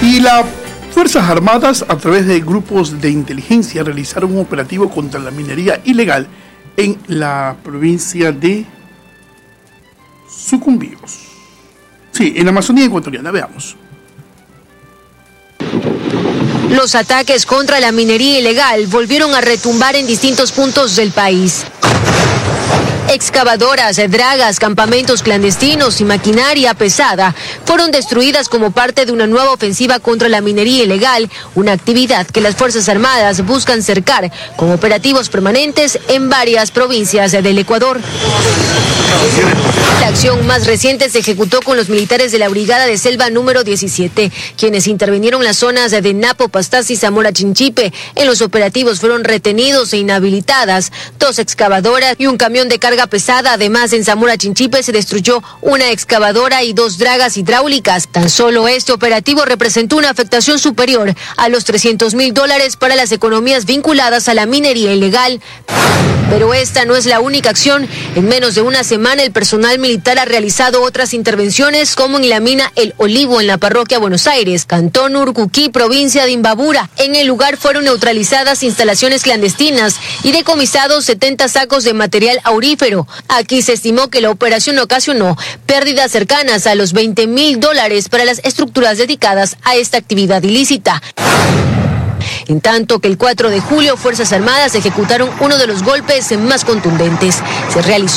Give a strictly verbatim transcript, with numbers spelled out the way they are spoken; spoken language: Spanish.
Y las Fuerzas Armadas, a través de grupos de inteligencia, realizaron un operativo contra la minería ilegal en la provincia de Sucumbíos. Sí, en la Amazonía ecuatoriana, veamos. Los ataques contra la minería ilegal volvieron a retumbar en distintos puntos del país. Excavadoras, dragas, campamentos clandestinos y maquinaria pesada fueron destruidas como parte de una nueva ofensiva contra la minería ilegal, una actividad que las Fuerzas Armadas buscan cercar con operativos permanentes en varias provincias del Ecuador. La acción más reciente se ejecutó con los militares de la Brigada de Selva número diecisiete, quienes intervinieron en las zonas de Napo, Pastaza y Zamora Chinchipe. En los operativos fueron retenidos e inhabilitadas dos excavadoras y un camión de carga pesada. Además, en Zamora Chinchipe se destruyó una excavadora y dos dragas hidráulicas. Tan solo este operativo representó una afectación superior a los trescientos mil dólares para las economías vinculadas a la minería ilegal. Pero esta no es la única acción. En menos de una semana, el personal militar ha realizado otras intervenciones, como en la mina El Olivo, en la parroquia Buenos Aires, Cantón Urcuquí, provincia de Imbabura. En el lugar fueron neutralizadas instalaciones clandestinas y decomisados setenta sacos de material aurífero. Aquí se estimó que la operación ocasionó pérdidas cercanas a los veinte mil dólares para las estructuras dedicadas a esta actividad ilícita. En tanto que el cuatro de julio, Fuerzas Armadas ejecutaron uno de los golpes más contundentes. Se realizó